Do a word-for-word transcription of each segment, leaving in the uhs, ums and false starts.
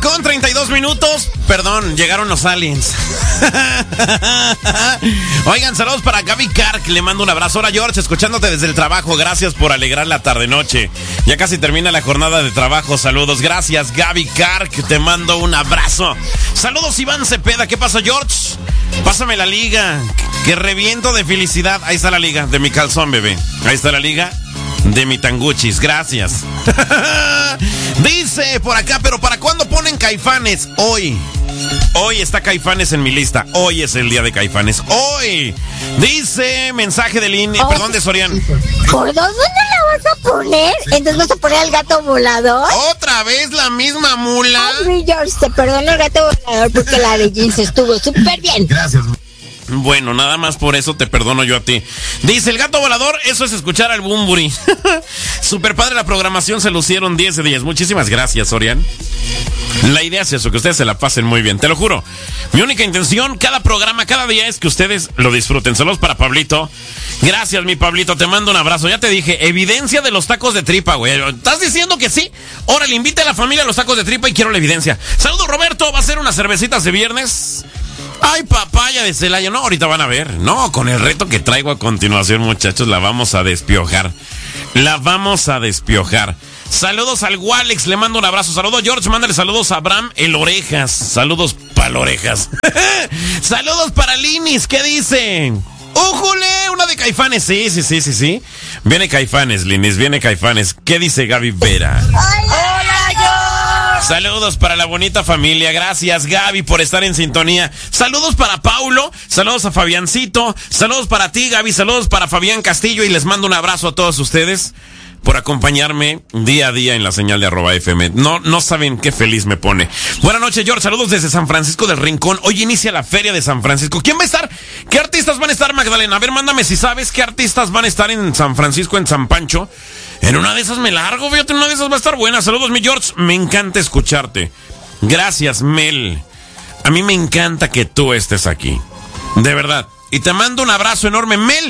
con treinta y dos minutos. Perdón, llegaron los aliens. Oigan, saludos para Gaby Kark. Le mando un abrazo. Hola, George, escuchándote desde el trabajo. Gracias por alegrar la tarde-noche. Ya casi termina la jornada de trabajo. Saludos. Gracias, Gaby Kark. Te mando un abrazo. Saludos, Iván Cepeda. ¿Qué pasa, George? Pásame la liga. Que reviento de felicidad. Ahí está la liga de mi calzón, bebé. Ahí está la liga de mi tanguchis. Gracias. Dice por acá, pero ¿para cuándo ponen Caifanes? Hoy. Hoy está Caifanes en mi lista. Hoy es el día de Caifanes. Hoy. Dice mensaje de línea. Oh, perdón, de Sorian. ¿Por dónde la vas a poner? Entonces vas a poner al gato volador. ¿Otra vez la misma mula? Ay, George, te perdono el gato volador porque la de jeans estuvo súper bien. Gracias. Bueno, nada más por eso te perdono yo a ti. Dice el gato volador, eso es escuchar al Bumburi. Super padre la programación, se lucieron diez de diez. Muchísimas gracias, Sorian. La idea es eso, que ustedes se la pasen muy bien, te lo juro. Mi única intención, cada programa, cada día, es que ustedes lo disfruten. Saludos para Pablito. Gracias, mi Pablito, te mando un abrazo. Ya te dije, evidencia de los tacos de tripa, güey. ¿Estás diciendo que sí? Órale, invita a la familia a los tacos de tripa y quiero la evidencia. Saludos, Roberto, ¿va a ser unas cervecitas de viernes? Ay, papaya de Celaya. No, ahorita van a ver. No, con el reto que traigo a continuación, muchachos, la vamos a despiojar. La vamos a despiojar. Saludos al Walex, le mando un abrazo. Saludos, George, mándale saludos a Abraham el Orejas. Saludos pa'l Orejas. Saludos para Linis, ¿qué dicen? ¡Újule! Una de Caifanes. Sí, sí, sí, sí, sí. Viene Caifanes, Linis, viene Caifanes. ¿Qué dice Gaby Vera? ¡Hola, George! Saludos para la bonita familia. Gracias, Gaby, por estar en sintonía. Saludos para Paulo. Saludos a Fabiancito. Saludos para ti, Gaby. Saludos para Fabián Castillo. Y les mando un abrazo a todos ustedes por acompañarme día a día en la señal de arroba F M. No, no saben qué feliz me pone. Buenas noches, George. Saludos desde San Francisco del Rincón. Hoy inicia la feria de San Francisco. ¿Quién va a estar? ¿Qué artistas van a estar, Magdalena? A ver, mándame si sabes qué artistas van a estar en San Francisco, en San Pancho. En una de esas me largo, fíjate, en una de esas va a estar buena. Saludos, mi George. Me encanta escucharte. Gracias, Mel. A mí me encanta que tú estés aquí. De verdad. Y te mando un abrazo enorme, Mel.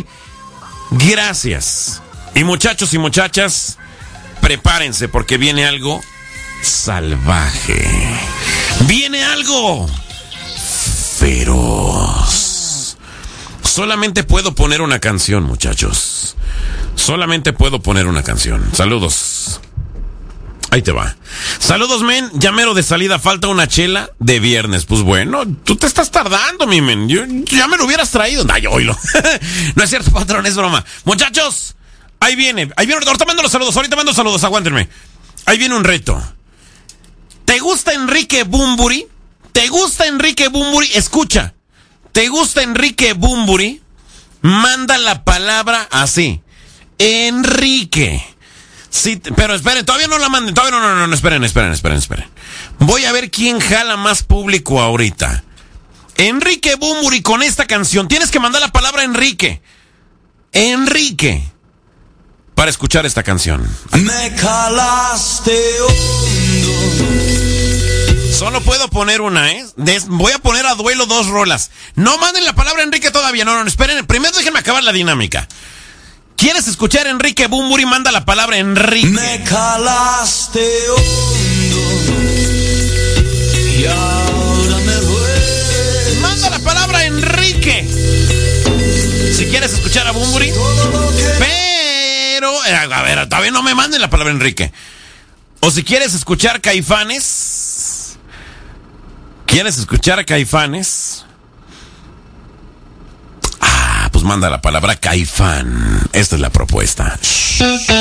Gracias. Y muchachos y muchachas, prepárense porque viene algo salvaje. Viene algo feroz. Solamente puedo poner una canción, muchachos. Solamente puedo poner una canción. Saludos. Ahí te va. Saludos, men. Llamero de salida. Falta una chela de viernes. Pues bueno, tú te estás tardando, mi men. Yo, ya me lo hubieras traído. No, yo oílo. No es cierto, patrón, es broma. Muchachos. Ahí viene, ahí viene, ahorita mando los saludos, ahorita mando saludos, aguántenme. Ahí viene un reto. ¿Te gusta Enrique Bumburi? ¿Te gusta Enrique Bumburi? Escucha. ¿Te gusta Enrique Bumburi? Manda la palabra así. Enrique. Sí, pero esperen, todavía no la manden, todavía no, no, no, no, esperen, esperen, esperen, esperen. Voy a ver quién jala más público ahorita. Enrique Bumburi con esta canción. Tienes que mandar la palabra Enrique. Enrique. Para escuchar esta canción. Me calaste hondo. Solo puedo poner una, ¿eh? Des- voy a poner a duelo dos rolas. No manden la palabra Enrique todavía. No, no, esperen. Primero déjenme acabar la dinámica. ¿Quieres escuchar Enrique Bumburi? Manda la palabra Enrique. Me calaste hondo. Y ahora me duele. Manda la palabra Enrique. Si quieres escuchar a Bumburi. Pero, a ver, todavía no me manden la palabra Enrique. O si quieres escuchar Caifanes. ¿Quieres escuchar Caifanes? Ah, pues manda la palabra Caifán. Esta es la propuesta.